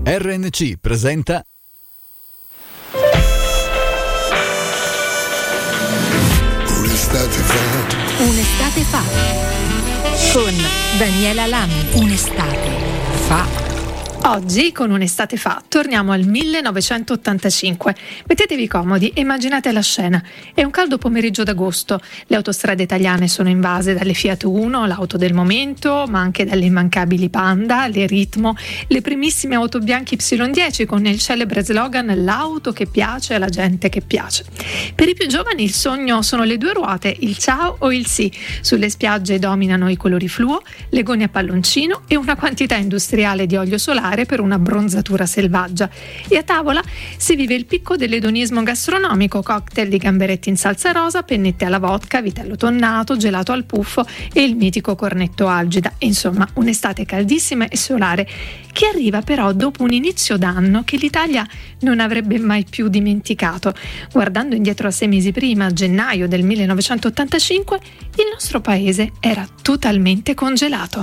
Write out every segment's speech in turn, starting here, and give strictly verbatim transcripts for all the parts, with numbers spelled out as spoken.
R N C presenta Un'estate fa. Un'estate fa. Con Daniela Lami. Un'estate fa. Oggi, con Un'estate fa, torniamo al millenovecentottantacinque. Mettetevi comodi e immaginate la scena. È un caldo pomeriggio d'agosto. Le autostrade italiane sono invase dalle Fiat Uno, l'auto del momento, ma anche dalle immancabili Panda, le Ritmo, le primissime auto bianche Y dieci con il celebre slogan "l'auto che piace alla gente che piace". Per i più giovani il sogno sono le due ruote, il ciao o il sì. Sulle spiagge dominano i colori fluo, le gone a palloncino e una quantità industriale di olio solare per una bronzatura selvaggia. E a tavola si vive il picco dell'edonismo gastronomico: cocktail di gamberetti in salsa rosa, pennette alla vodka, vitello tonnato, gelato al puffo e il mitico cornetto algida. Insomma, un'estate caldissima e solare che arriva però dopo un inizio d'anno che l'Italia non avrebbe mai più dimenticato. Guardando indietro a sei mesi prima, a gennaio del millenovecentottantacinque, il nostro paese era totalmente congelato.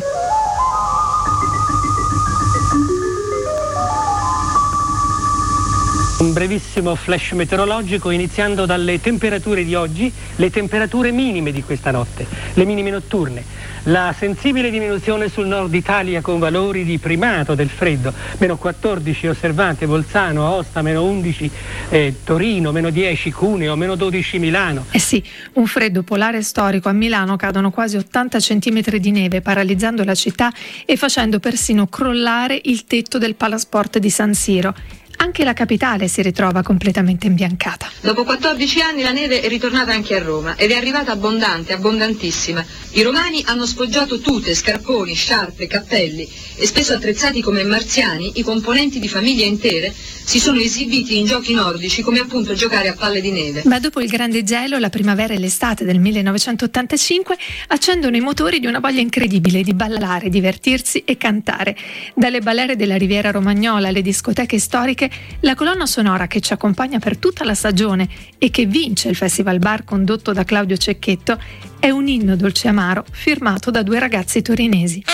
Un brevissimo flash meteorologico, iniziando dalle temperature di oggi, le temperature minime di questa notte, le minime notturne. La sensibile diminuzione sul nord Italia con valori di primato del freddo, meno quattordici osservate Bolzano, Aosta, meno undici eh, Torino, meno dieci Cuneo, meno dodici Milano. Eh sì, un freddo polare storico. A Milano cadono quasi ottanta centimetri di neve, paralizzando la città e facendo persino crollare il tetto del Palasport di San Siro. Anche la capitale si ritrova completamente imbiancata. Dopo quattordici anni la neve è ritornata anche a Roma ed è arrivata abbondante, abbondantissima. I romani hanno sfoggiato tute, scarponi, sciarpe, cappelli e spesso attrezzati come marziani, i componenti di famiglie intere si sono esibiti in giochi nordici come appunto giocare a palle di neve. Ma dopo il grande gelo, la primavera e l'estate del millenovecentottantacinque accendono i motori di una voglia incredibile di ballare, divertirsi e cantare. Dalle balere della Riviera Romagnola alle discoteche storiche, la colonna sonora che ci accompagna per tutta la stagione e che vince il Festival Bar condotto da Claudio Cecchetto è un inno dolce amaro firmato da due ragazzi torinesi.